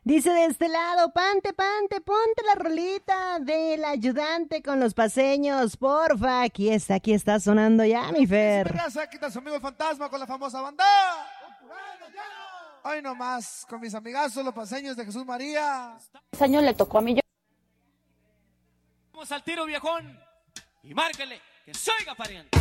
Dice de este lado, pante, ponte la rolita del ayudante con los paseños, porfa. Aquí está sonando ya, mi Fer. Aquí está su amigo el fantasma con la famosa banda. Hoy nomás, con mis amigazos, los paseños de Jesús María. Ese año le tocó a mí. Vamos al tiro, viejón. Y márquele, que soy pariente.